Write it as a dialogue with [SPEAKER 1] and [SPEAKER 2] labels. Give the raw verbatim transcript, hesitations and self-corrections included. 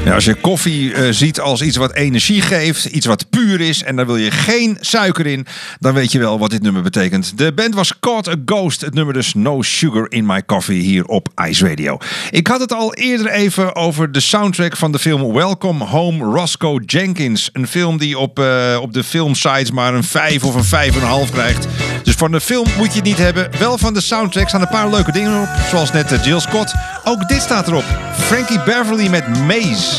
[SPEAKER 1] Ja, als je koffie uh, ziet als iets wat energie geeft, iets wat puur is en daar wil je geen suiker in, dan weet je wel wat dit nummer betekent. De band was Caught a Ghost, het nummer dus No Sugar in My Coffee hier op Ice Radio. Ik had het al eerder even over de soundtrack van de film Welcome Home Roscoe Jenkins. Een film die op, uh, op de filmsites maar een vijf of een vijf en een half krijgt. Dus van de film moet je het niet hebben. Wel van de soundtrack staan een paar leuke dingen op, zoals net uh, Jill Scott. Ook dit staat erop. Frankie Beverly met Maze.